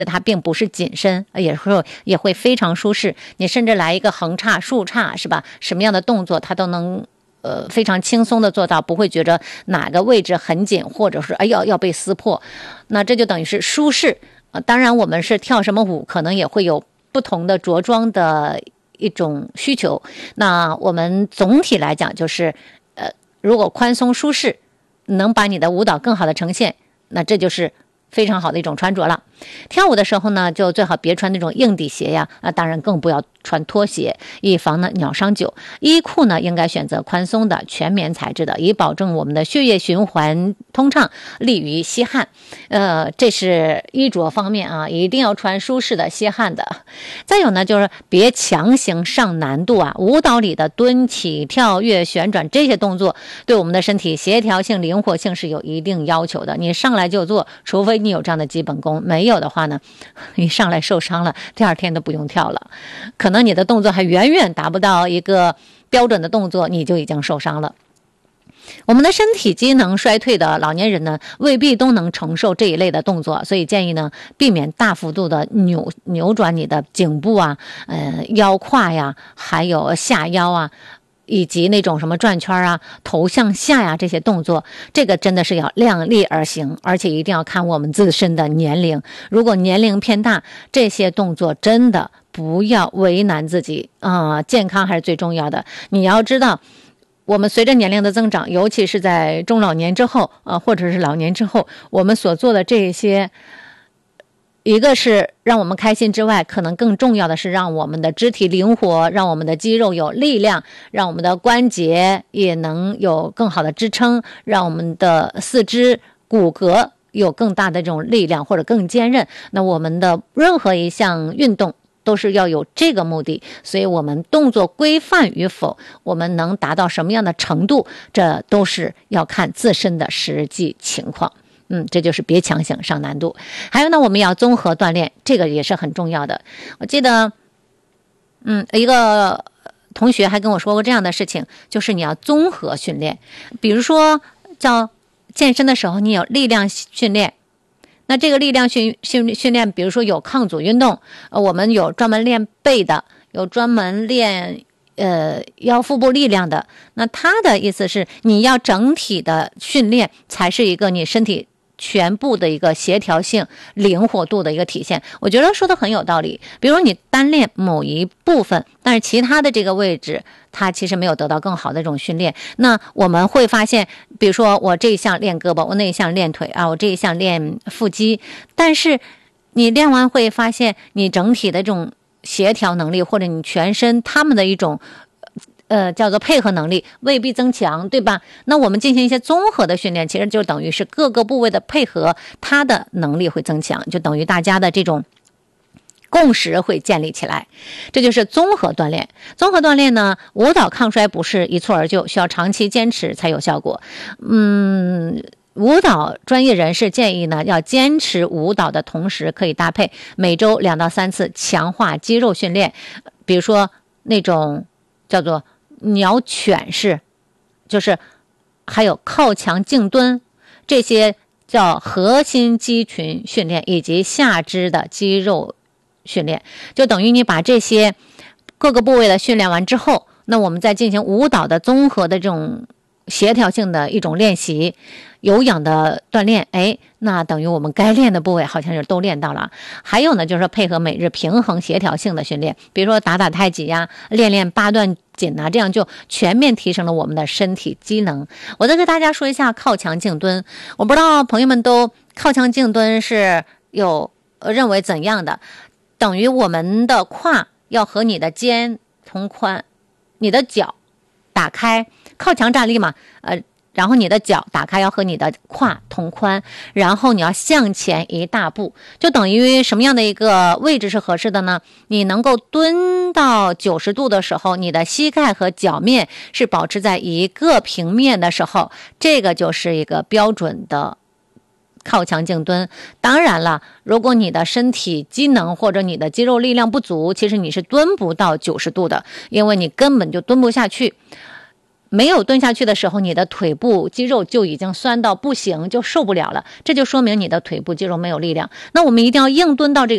它并不是紧身，也会非常舒适。你甚至来一个横叉、竖叉，是吧？什么样的动作它都能非常轻松的做到，不会觉着哪个位置很紧，或者是要被撕破。那这就等于是舒适。当然我们是跳什么舞，可能也会有不同的着装的一种需求。那我们总体来讲就是如果宽松舒适，能把你的舞蹈更好的呈现，那这就是非常好的一种穿着了。跳舞的时候呢，就最好别穿那种硬底鞋呀，当然更不要穿拖鞋，以防呢鸟伤久。衣裤呢应该选择宽松的全棉材质的，以保证我们的血液循环通畅，利于吸汗。这是衣着方面啊，一定要穿舒适的、吸汗的。再有呢，就是别强行上难度啊。舞蹈里的蹲起、跳跃、旋转这些动作，对我们的身体协调性、灵活性是有一定要求的。你上来就做，除非你有这样的基本功，没有的话呢，一上来受伤了，第二天都不用跳了。可能你的动作还远远达不到一个标准的动作，你就已经受伤了。我们的身体机能衰退的老年人呢，未必都能承受这一类的动作，所以建议呢，避免大幅度的扭转你的颈部啊、腰胯呀，还有下腰啊，以及那种什么转圈啊、头向下呀这些动作，这个真的是要量力而行，而且一定要看我们自身的年龄。如果年龄偏大，这些动作真的不要为难自己健康还是最重要的。你要知道，我们随着年龄的增长，尤其是在中老年之后或者是老年之后，我们所做的这些，一个是让我们开心之外，可能更重要的是让我们的肢体灵活，让我们的肌肉有力量，让我们的关节也能有更好的支撑，让我们的四肢骨骼有更大的这种力量或者更坚韧。那我们的任何一项运动都是要有这个目的，所以我们动作规范与否，我们能达到什么样的程度，这都是要看自身的实际情况。这就是别强行上难度。还有呢，我们要综合锻炼，这个也是很重要的。我记得一个同学还跟我说过这样的事情，就是你要综合训练。比如说叫健身的时候，你有力量训练，那这个力量训练，比如说有抗阻运动，我们有专门练背的，有专门练腰腹部力量的。那他的意思是，你要整体的训练才是一个你身体全部的一个协调性、灵活度的一个体现。我觉得说的很有道理。比如你单练某一部分，但是其他的这个位置它其实没有得到更好的这种训练，那我们会发现，比如说我这一项练胳膊，我那一项练腿啊，我这一项练腹肌，但是你练完会发现你整体的这种协调能力，或者你全身他们的一种叫做配合能力未必增强，对吧？那我们进行一些综合的训练，其实就等于是各个部位的配合，它的能力会增强，就等于大家的这种共识会建立起来。这就是综合锻炼。综合锻炼呢，舞蹈抗衰不是一蹴而就，需要长期坚持才有效果。舞蹈专业人士建议呢，要坚持舞蹈的同时，可以搭配每周2到3次强化肌肉训练，比如说那种叫做鸟犬式，就是还有靠墙静蹲，这些叫核心肌群训练以及下肢的肌肉训练，就等于你把这些各个部位的训练完之后，那我们再进行舞蹈的综合的这种协调性的一种练习，有氧的锻炼，那等于我们该练的部位好像是都练到了。还有呢，就是配合每日平衡协调性的训练，比如说打太极呀，练八段锦啊，这样就全面提升了我们的身体机能。我再给大家说一下靠墙静蹲，我不知道朋友们都靠墙静蹲是有认为怎样的？等于我们的胯要和你的肩同宽，你的脚打开，靠墙站立嘛，然后你的脚打开要和你的胯同宽，然后你要向前一大步，就等于什么样的一个位置是合适的呢？你能够蹲到90度的时候，你的膝盖和脚面是保持在一个平面的时候，这个就是一个标准的靠墙静蹲。当然了，如果你的身体机能或者你的肌肉力量不足，其实你是蹲不到90度的，因为你根本就蹲不下去。 没有蹲下去的时候，你的腿部肌肉就已经酸到不行，就受不了了，这就说明你的腿部肌肉没有力量。那我们一定要硬蹲到这个